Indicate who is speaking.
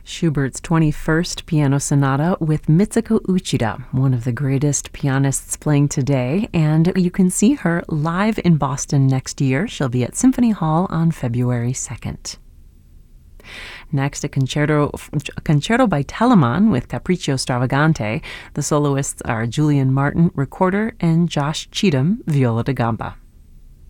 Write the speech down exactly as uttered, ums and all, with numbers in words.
Speaker 1: Schubert's twenty-first Piano Sonata with Mitsuko Uchida, one of the greatest pianists playing today, and you can see her live in Boston next year. She'll be at Symphony Hall on February second. Next, a concerto, a concerto by Telemann with Capriccio Stravagante. The soloists are Julian Martin, recorder, and Josh Cheatham, viola da gamba.